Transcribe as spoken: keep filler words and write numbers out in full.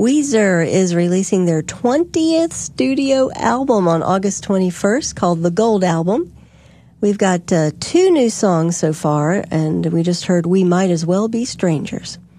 Weezer is releasing their twentieth studio album on August twenty-first called The Gold Album. We've got uh, two new songs so far, and we just heard We Might As Well Be Strangers.